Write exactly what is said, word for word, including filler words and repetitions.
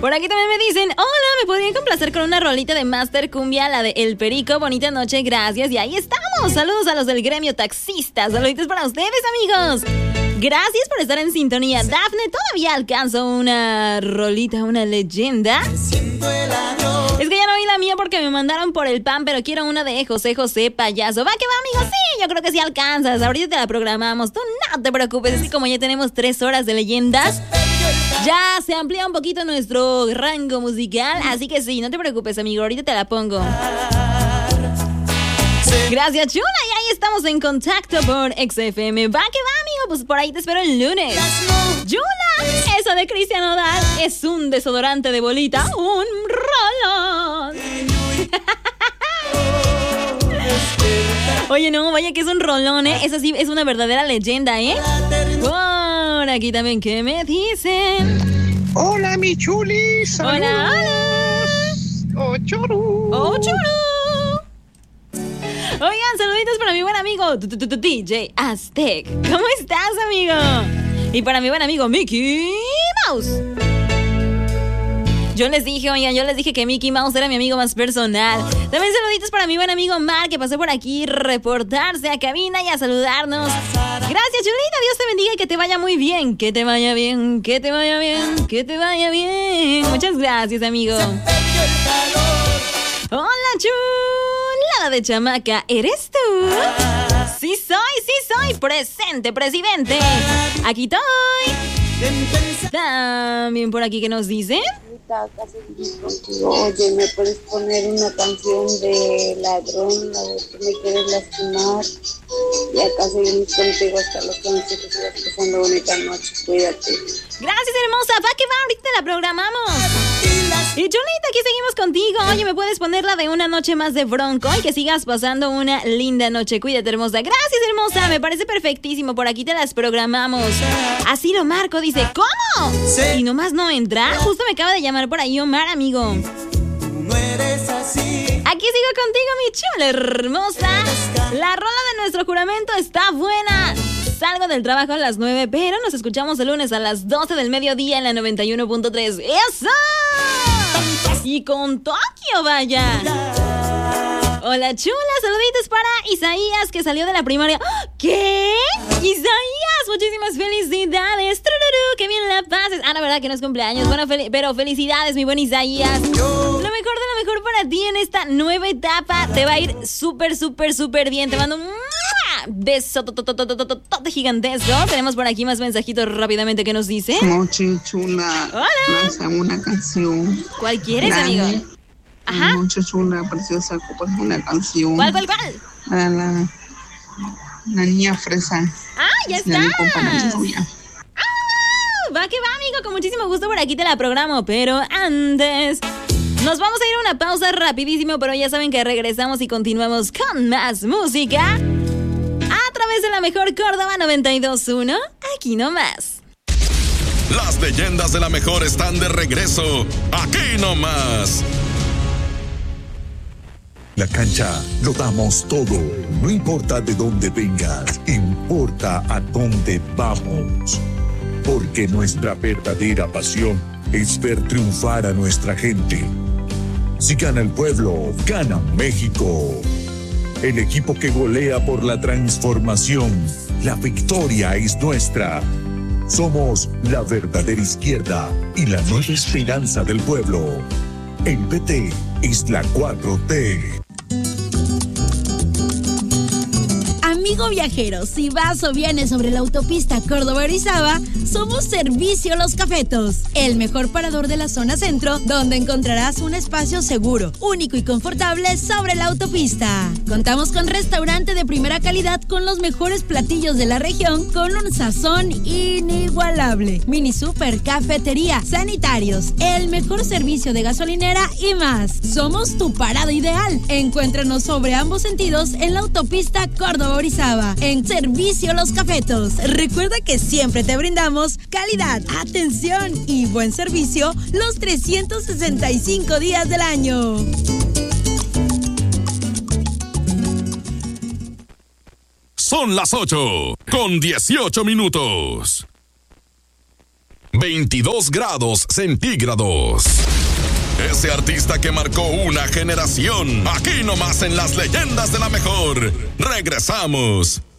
Por aquí también me dicen, hola, ¿me podrían complacer con una rolita de Master Cumbia, la de El Perico? Bonita noche, gracias. Y ahí estamos. Saludos a los del gremio taxistas. Saluditos para ustedes, amigos. Gracias por estar en sintonía. Dafne, todavía alcanzo una rolita, una leyenda. Es que ya no vi la mía porque me mandaron por el pan, pero quiero una de José José Payaso. ¿Va que va, amigo? Sí, yo creo que sí alcanzas. Ahorita te la programamos. Tú no te preocupes, es que como ya tenemos tres horas de leyendas, ya se amplía un poquito nuestro rango musical. Así que sí, no te preocupes, amigo. Ahorita te la pongo. Gracias, Chula. Y ahí estamos en contacto por X F M. Va que va, amigo. Pues por ahí te espero el lunes. Chula, eso de Cristian Nodal es un desodorante de bolita. Un rolón. Oye, no, vaya que es un rolón, ¿eh? Esa sí es una verdadera leyenda, ¿eh? Por aquí también, ¿qué me dicen? Hola, mi chuli. Saludos. Hola, hola. Oh, churu. Oh, churu. Oigan, saluditos para mi buen amigo D J Aztec. ¿Cómo estás, amigo? Y para mi buen amigo Mickey Mouse. Yo les dije, oigan, yo les dije que Mickey Mouse era mi amigo más personal. También saluditos para mi buen amigo Mar, que pasó por aquí reportarse a cabina y a saludarnos. Gracias, chulita, Dios te bendiga y que te vaya muy bien. Que te vaya bien, que te vaya bien, que te vaya bien. Muchas gracias, amigo. Hola, chulada de chamaca, ¿eres tú? Sí soy, sí soy, presente, presidente. Aquí estoy. También por aquí, ¿qué nos dicen? Acá seguimos contigo. Oye, ¿me puedes poner una canción de Ladrón, la de que me quieres lastimar? Y acá seguimos contigo hasta las once, que sigas pasando bonita noche. Cuídate. Gracias, hermosa. Va que va, ahorita la programamos. Y Chulita, aquí seguimos contigo. Oye, ¿me puedes poner la de Una Noche Más de Bronco? Y que sigas pasando una linda noche. Cuídate, hermosa. Gracias, hermosa. Me parece perfectísimo. Por aquí te las programamos. Así lo marco. Dice, ¿cómo? Y nomás no entra. Justo me acaba de llamar por ahí Omar, amigo. No eres así. Aquí sigo contigo, mi chula hermosa. La rola de nuestro juramento está buena. Salgo del trabajo a las nueve, pero nos escuchamos el lunes a las doce del mediodía en la noventa y uno punto tres. ¡Eso! Y con Tokio, vaya. Hola, chula, saluditos para Isaías, que salió de la primaria. ¿Qué? Isaías, muchísimas felicidades. Trururú, que bien la pases. Ah, la verdad que no es cumpleaños, bueno, fel- pero felicidades, mi buen Isaías. Lo mejor de lo mejor para ti en esta nueva etapa. Te va a ir súper, súper, súper bien. Te mando un beso gigantesco. Tenemos por aquí más mensajitos rápidamente que nos dice. Mochi, chula. Hola. Lanza una canción. ¿Cuál quieres, grande. amigo? Ajá. Mochi, chula, preciosa, pues una canción. ¿Cuál, cuál, cuál? Para la, la niña fresa. Ah, ya La de estás. compañía. Ah, va que va, amigo. Con muchísimo gusto por aquí te la programo. Pero antes, nos vamos a ir a una pausa rapidísimo. Pero ya saben que regresamos y continuamos con más música a través de la mejor Córdoba noventa y dos punto uno. Aquí nomás. Las leyendas de la mejor están de regreso. Aquí nomás. La cancha lo damos todo. No importa de dónde vengas, importa a dónde vamos. Porque nuestra verdadera pasión es ver triunfar a nuestra gente. Si gana el pueblo, gana México. El equipo que golea por la transformación. La victoria es nuestra. Somos la verdadera izquierda y la nueva esperanza del pueblo. El P T es la cuatro T. Amigo viajero, si vas o vienes sobre la autopista Córdoba-Orizaba, somos Servicio Los Cafetos, el mejor parador de la zona centro, donde encontrarás un espacio seguro, único y confortable sobre la autopista. Contamos con restaurante de primera calidad con los mejores platillos de la región, con un sazón inigualable. Mini super, cafetería, sanitarios, el mejor servicio de gasolinera y más. Somos tu parada ideal. Encuéntranos sobre ambos sentidos en la autopista Córdoba-Orizaba. En Servicio Los Cafetos. Recuerda que siempre te brindamos calidad, atención y buen servicio los trescientos sesenta y cinco días del año. Son las ocho con dieciocho minutos. veintidós grados centígrados. Ese artista que marcó una generación. Aquí nomás en Las Leyendas de la Mejor. Regresamos.